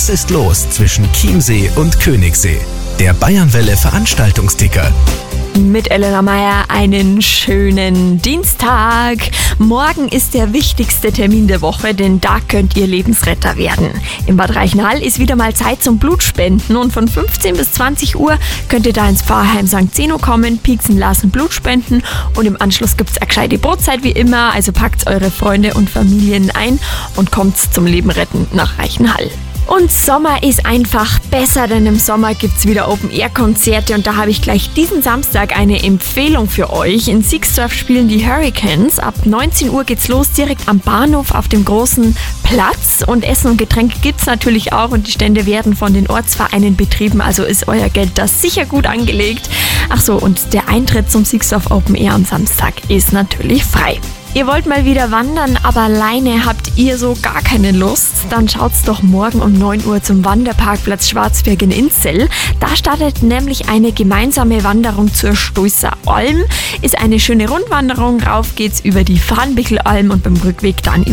Was ist los zwischen Chiemsee und Königssee? Der Bayernwelle Veranstaltungsticker. Mit Elena Meyer einen schönen Dienstag. Morgen ist der wichtigste Termin der Woche, denn da könnt ihr Lebensretter werden. In Bad Reichenhall ist wieder mal Zeit zum Blutspenden und von 15 bis 20 Uhr könnt ihr da ins Pfarrheim St. Zeno kommen, pieksen lassen, Blut spenden und im Anschluss gibt's eine gescheite Brotzeit wie immer, also packt eure Freunde und Familien ein und kommt zum Leben retten nach Reichenhall. Und Sommer ist einfach besser, denn im Sommer gibt's wieder Open-Air-Konzerte und da habe ich gleich diesen Samstag eine Empfehlung für euch. In Sixdorf spielen die Hurricanes. Ab 19 Uhr geht's los, direkt am Bahnhof auf dem großen Platz. Und Essen und Getränke gibt's natürlich auch und die Stände werden von den Ortsvereinen betrieben, also ist euer Geld da sicher gut angelegt. Ach so, und der Eintritt zum Sixdorf Open Air am Samstag ist natürlich frei. Ihr wollt mal wieder wandern, aber alleine habt ihr so gar keine Lust? Dann schaut's doch morgen um 9 Uhr zum Wanderparkplatz Schwarzberg in Inzell. Da startet nämlich eine gemeinsame Wanderung zur Stoisser Alm. Ist eine schöne Rundwanderung, rauf geht's über die Farnbichelalm und beim Rückweg dann